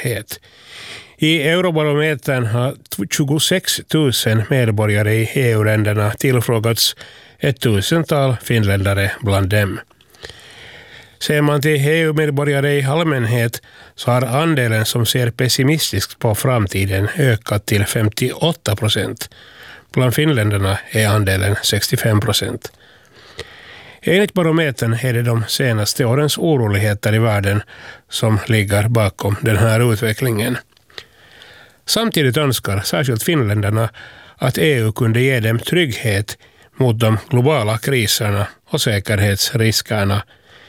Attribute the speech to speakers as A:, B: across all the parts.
A: hållbarhet. I Eurobarometern har 26 000 medborgare i EU-länderna tillfrågats, 1000-tal finländare bland dem. Ser man till EU-medborgare i allmänhet så har andelen som ser pessimistiskt på framtiden ökat till 58%. Bland finländarna är andelen 65%. Enligt barometern är det de senaste årens oroligheter i världen som ligger bakom den här utvecklingen. Samtidigt önskar särskilt finländarna att EU kunde ge dem trygghet mot de globala kriserna och säkerhetsriskerna.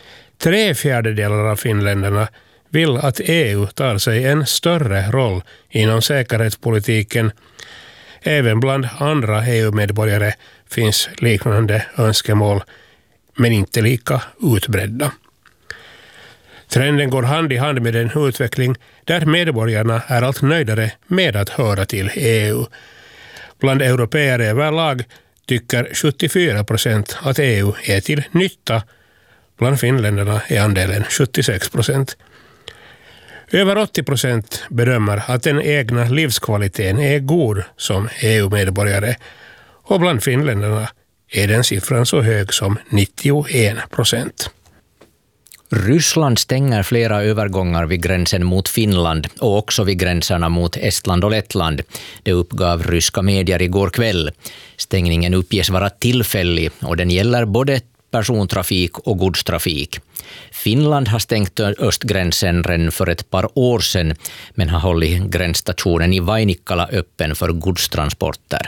A: 3/4 av finländarna vill att EU tar sig en större roll inom säkerhetspolitiken. Även bland andra EU-medborgare finns liknande önskemål, men inte lika utbredda. Trenden går hand i hand med en utveckling där medborgarna är allt nöjdare med att höra till EU. Bland européer överlag tycker 74% att EU är till nytta. Bland finländarna är andelen 76%. Över 80% bedömer att den egna livskvaliteten är god som EU-medborgare, och bland finländarna är den siffran så hög som 91%.
B: Ryssland stänger flera övergångar vid gränsen mot Finland och också vid gränserna mot Estland och Lettland. Det uppgav ryska medier igår kväll. Stängningen uppges vara tillfällig och den gäller både persontrafik och godstrafik. Finland har stängt östgränsen redan för ett par år sedan, men har hållit gränsstationen i Vainikkala öppen för godstransporter.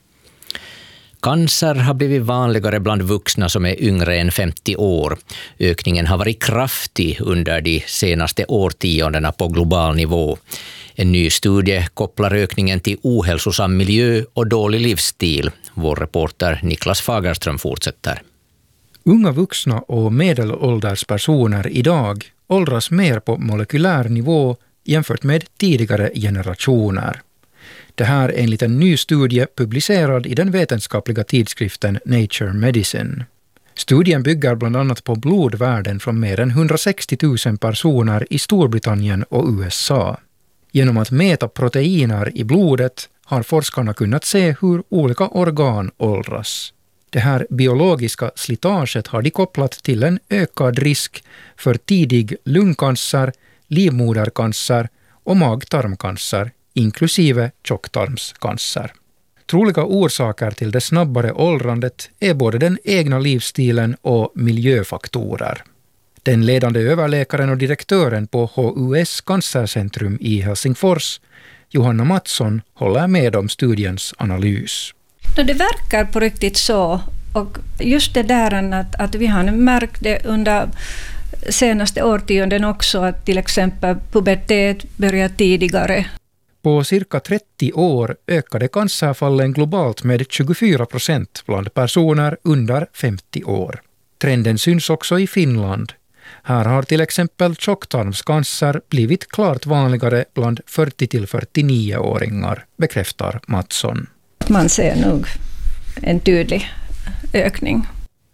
B: Cancer har blivit vanligare bland vuxna som är yngre än 50 år. Ökningen har varit kraftig under de senaste årtiondena på global nivå. En ny studie kopplar ökningen till ohälsosam miljö och dålig livsstil. Vår reporter Niklas Fagerström fortsätter.
C: Unga vuxna och medelålders personer idag åldras mer på molekylär nivå jämfört med tidigare generationer. Det här enligt en ny studie publicerad i den vetenskapliga tidskriften Nature Medicine. Studien bygger bland annat på blodvärden från mer än 160 000 personer i Storbritannien och USA. Genom att mäta proteiner i blodet har forskarna kunnat se hur olika organ åldras. Det här biologiska slitaget har de kopplat till en ökad risk för tidig lungcancer, livmodercancer och mag-tarmcancer, inklusive tjocktarmscancer. Troliga orsaker till det snabbare åldrandet är både den egna livsstilen och miljöfaktorer. Den ledande överläkaren och direktören på HUS cancercentrum i Helsingfors, Johanna Mattsson, håller med om studiens analys.
D: Det verkar på riktigt så, och just det där att vi har märkt det under senaste årtionden också, att till exempel pubertet börjar tidigare.
C: På cirka 30 år ökade cancerfallen globalt med 24% bland personer under 50 år. Trenden syns också i Finland. Här har till exempel tjocktarmscancer blivit klart vanligare bland 40-49-åringar, bekräftar Mattsson.
D: Man ser nog en tydlig ökning.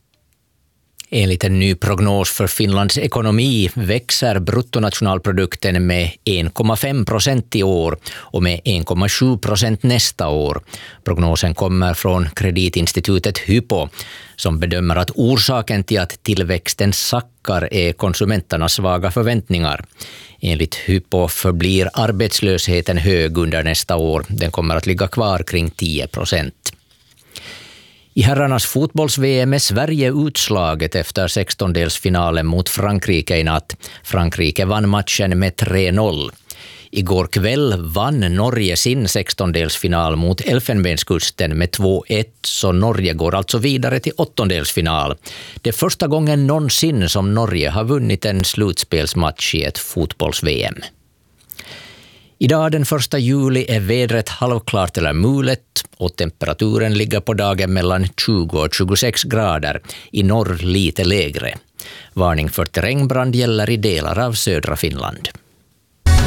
B: Enligt en ny prognos för Finlands ekonomi växer bruttonationalprodukten med 1,5% i år och med 1,7% nästa år. Prognosen kommer från kreditinstitutet Hypo, som bedömer att orsaken till att tillväxten sackar är konsumenternas svaga förväntningar. Enligt Hypo förblir arbetslösheten hög under nästa år. Den kommer att ligga kvar kring 10%. I herrarnas fotbolls-VM är Sverige utslaget efter 16-delsfinalen mot Frankrike i natt. Frankrike vann matchen med 3-0. Igår kväll vann Norge sin 16-delsfinal mot Elfenbenskusten med 2-1, så Norge går alltså vidare till 8-delsfinal. Det är första gången någonsin som Norge har vunnit en slutspelsmatch i ett fotbolls-VM. Idag den 1 juli är vädret halvklart eller mulet och temperaturen ligger på dagen mellan 20 och 26 grader, i norr lite lägre. Varning för terrängbrand gäller i delar av södra Finland.